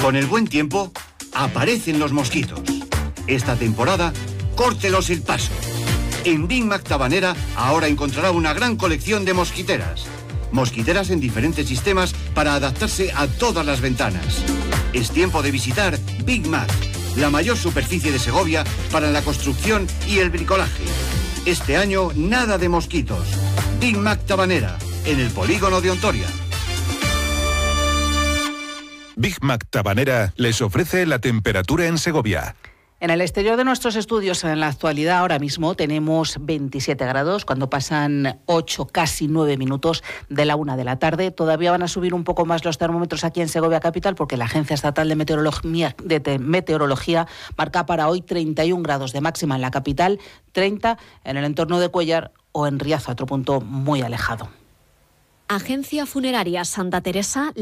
Con el buen tiempo, aparecen los mosquitos. Esta temporada, córtelos el paso. En Big Mac Tabanera ahora encontrará una gran colección de mosquiteras. Mosquiteras en diferentes sistemas para adaptarse a todas las ventanas. Es tiempo de visitar Big Mac, la mayor superficie de Segovia para la construcción y el bricolaje. Este año, nada de mosquitos. Big Mac Tabanera, en el polígono de Ontoria. Big Mac Tabanera les ofrece la temperatura en Segovia. En el exterior de nuestros estudios, en la actualidad, ahora mismo tenemos 27 grados, cuando pasan 8, casi 9 minutos de la 1 de la tarde. Todavía van a subir un poco más los termómetros aquí en Segovia Capital, porque la Agencia Estatal de Meteorología marca para hoy 31 grados de máxima en la capital, 30 en el entorno de Cuéllar o en Riaza, otro punto muy alejado. Agencia Funeraria Santa Teresa.